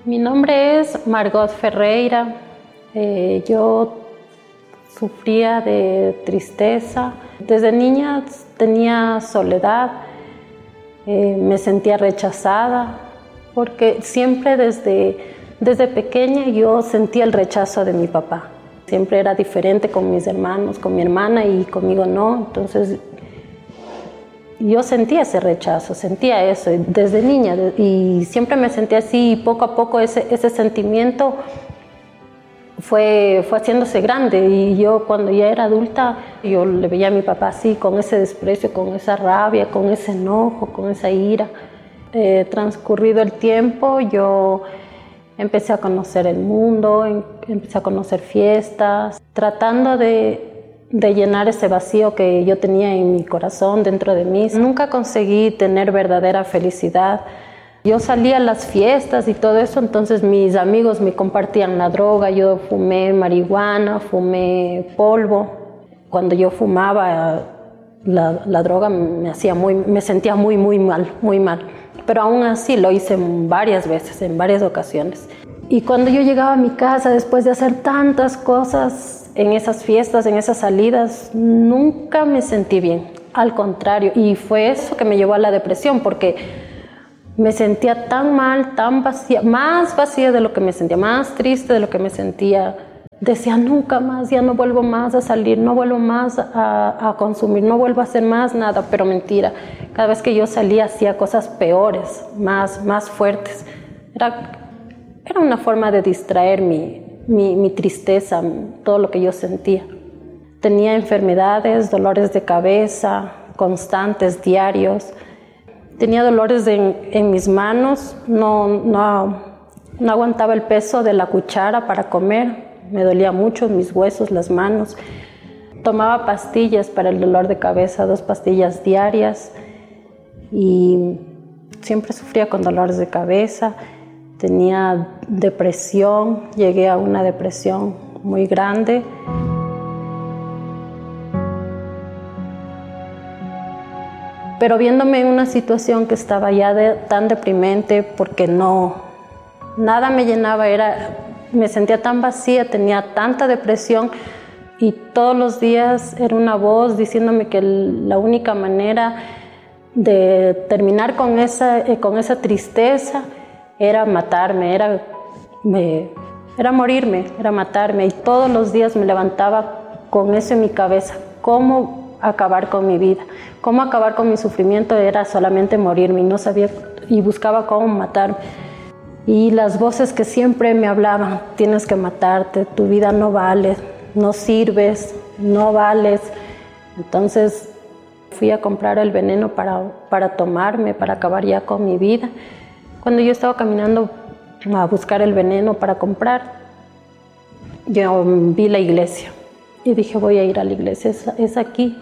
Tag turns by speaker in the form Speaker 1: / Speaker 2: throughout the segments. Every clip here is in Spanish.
Speaker 1: Mi nombre es Margot Ferreira. Yo sufría de tristeza. Desde niña tenía soledad, me sentía rechazada, porque siempre desde pequeña yo sentía el rechazo de mi papá. Siempre era diferente con mis hermanos, con mi hermana y conmigo no. Entonces yo sentía ese rechazo, sentía eso desde niña y siempre me sentía así, y poco a poco ese sentimiento fue haciéndose grande, y yo cuando ya era adulta yo le veía a mi papá así, con ese desprecio, con esa rabia, con ese enojo, con esa ira. Transcurrido el tiempo yo empecé a conocer el mundo, empecé a conocer fiestas, tratando de llenar ese vacío que yo tenía en mi corazón, dentro de mí. Nunca conseguí tener verdadera felicidad. Yo salía a las fiestas y todo eso, entonces mis amigos me compartían la droga. Yo fumé marihuana, fumé polvo. Cuando yo fumaba, la droga me sentía muy mal. Pero aún así lo hice varias veces, en varias ocasiones. Y cuando yo llegaba a mi casa, después de hacer tantas cosas en esas fiestas, en esas salidas, nunca me sentí bien. Al contrario, y fue eso que me llevó a la depresión, porque me sentía tan mal, tan vacía, más vacía de lo que me sentía, más triste de lo que me sentía. Decía, nunca más, ya no vuelvo más a salir, no vuelvo más a consumir, no vuelvo a hacer más nada. Pero mentira, cada vez que yo salía hacía cosas peores, más fuertes. Era una forma de distraer mi tristeza, todo lo que yo sentía. Tenía enfermedades, dolores de cabeza constantes, diarios. Tenía dolores en mis manos, no aguantaba el peso de la cuchara para comer. Me dolía mucho mis huesos, las manos. Tomaba pastillas para el dolor de cabeza, 2 pastillas diarias. Y siempre sufría con dolores de cabeza. Tenía depresión, llegué a una depresión muy grande. Pero viéndome en una situación que estaba ya tan deprimente, porque nada me llenaba, me sentía tan vacía, tenía tanta depresión, y todos los días era una voz diciéndome que la única manera de terminar con esa tristeza era matarme, era morirme, era matarme. Y todos los días me levantaba con eso en mi cabeza: ¿cómo acabar con mi vida? ¿Cómo acabar con mi sufrimiento? Era solamente morirme, y no sabía, y buscaba cómo matarme. Y las voces que siempre me hablaban: tienes que matarte, tu vida no vale, no sirves, no vales. Entonces fui a comprar el veneno para tomarme, para acabar ya con mi vida. Cuando yo estaba caminando a buscar el veneno para comprar, yo vi la iglesia y dije, voy a ir a la iglesia, es aquí.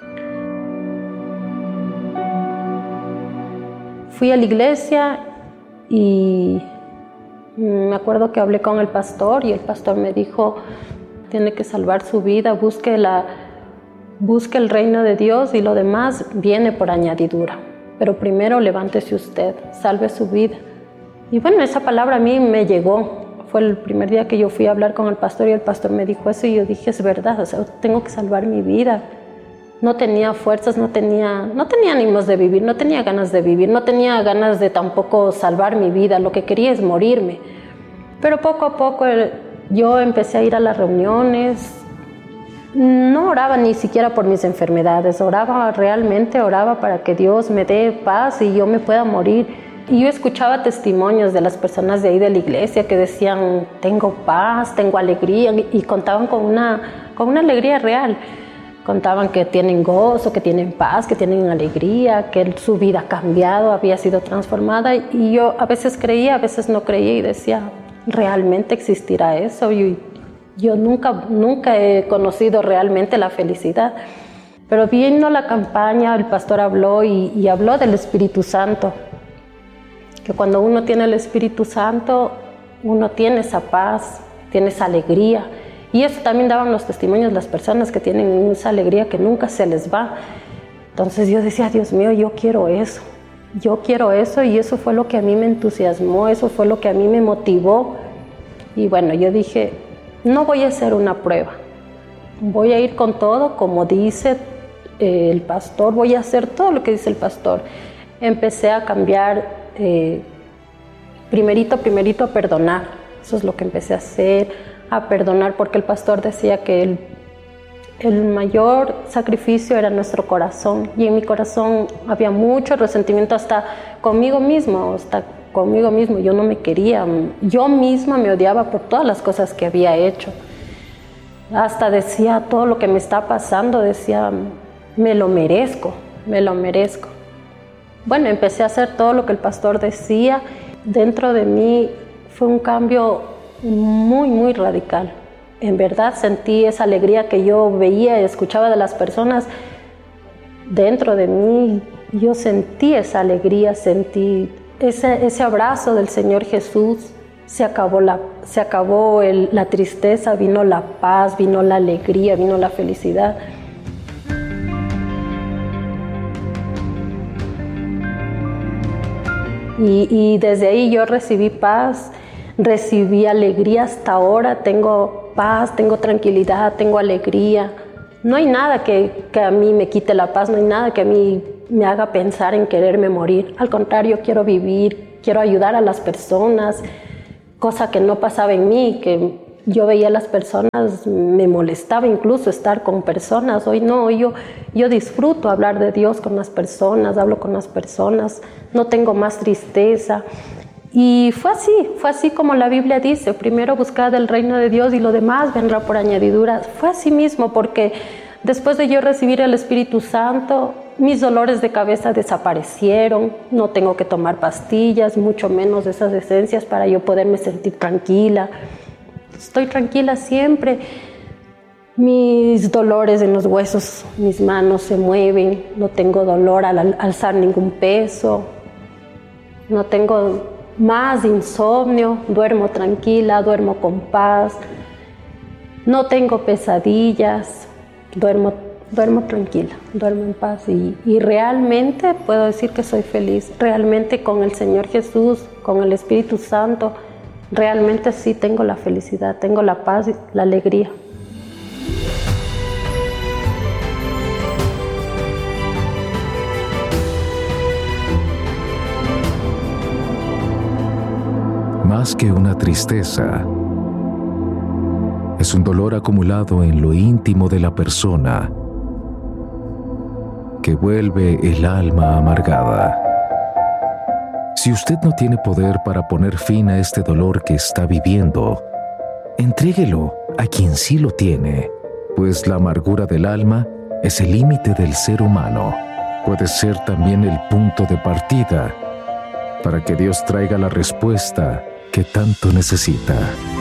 Speaker 1: Fui a la iglesia y me acuerdo que hablé con el pastor, y el pastor me dijo: tiene que salvar su vida, busque el reino de Dios, y lo demás viene por añadidura. Pero primero levántese usted, salve su vida. Y bueno, esa palabra a mí me llegó. Fue el primer día que yo fui a hablar con el pastor, y el pastor me dijo eso, y yo dije, es verdad, o sea, tengo que salvar mi vida. No tenía fuerzas, no tenía ánimos de vivir, no tenía ganas de vivir, no tenía ganas de tampoco salvar mi vida. Lo que quería es morirme. Pero poco a poco yo empecé a ir a las reuniones. No oraba ni siquiera por mis enfermedades, realmente oraba para que Dios me dé paz y yo me pueda morir. Y yo escuchaba testimonios de las personas de ahí de la iglesia que decían: tengo paz, tengo alegría, y contaban con una alegría real. Contaban que tienen gozo, que tienen paz, que tienen alegría, que su vida ha cambiado, había sido transformada. Y yo a veces creía, a veces no creía, y decía: ¿realmente existirá eso? Yo nunca he conocido realmente la felicidad. Pero viendo la campaña, el pastor habló y habló del Espíritu Santo. Que cuando uno tiene el Espíritu Santo, uno tiene esa paz, tiene esa alegría. Y eso también daban los testimonios, las personas que tienen esa alegría que nunca se les va. Entonces yo decía: Dios mío, yo quiero eso. yo quiero eso, y eso fue lo que a mí me entusiasmó, eso fue lo que a mí me motivó. Y bueno, yo dije, no voy a hacer una prueba, voy a ir con todo, como dice el pastor, voy a hacer todo lo que dice el pastor. Empecé a cambiar, primerito a perdonar, eso es lo que empecé a hacer, a perdonar, porque el pastor decía que el mayor sacrificio era nuestro corazón, y en mi corazón había mucho resentimiento hasta conmigo mismo. Yo no me quería, yo misma me odiaba por todas las cosas que había hecho. Hasta decía, todo lo que me está pasando, decía, me lo merezco. Bueno, empecé a hacer todo lo que el pastor decía. Dentro de mí fue un cambio muy radical. En verdad sentí esa alegría que yo veía y escuchaba de las personas. Dentro de mí yo sentí esa alegría, sentí ese abrazo del Señor Jesús. Se acabó la tristeza, vino la paz, vino la alegría, vino la felicidad. Y desde ahí yo recibí paz, recibí alegría. Hasta ahora tengo paz, tengo tranquilidad, tengo alegría. No hay nada que a mí me quite la paz, no hay nada que a mí me haga pensar en quererme morir. Al contrario, quiero vivir, quiero ayudar a las personas, cosa que no pasaba en mí, que yo veía a las personas, me molestaba incluso estar con personas. Hoy no, yo disfruto hablar de Dios con las personas, hablo con las personas, no tengo más tristeza. Y fue así como la Biblia dice, primero buscad el reino de Dios y lo demás vendrá por añadidura. Fue así mismo, porque después de yo recibir el Espíritu Santo, mis dolores de cabeza desaparecieron, no tengo que tomar pastillas, mucho menos esas esencias para yo poderme sentir tranquila. Estoy tranquila siempre. Mis dolores en los huesos, mis manos se mueven, no tengo dolor al alzar ningún peso, no tengo más insomnio, duermo tranquila, duermo con paz, no tengo pesadillas, duermo tranquila, duermo en paz y realmente puedo decir que soy feliz. Realmente con el Señor Jesús, con el Espíritu Santo, realmente sí tengo la felicidad, tengo la paz y la alegría.
Speaker 2: Más que una tristeza, es un dolor acumulado en lo íntimo de la persona que vuelve el alma amargada. Si usted no tiene poder para poner fin a este dolor que está viviendo, entréguelo a quien sí lo tiene, pues la amargura del alma es el límite del ser humano. Puede ser también el punto de partida para que Dios traiga la respuesta que tanto necesita.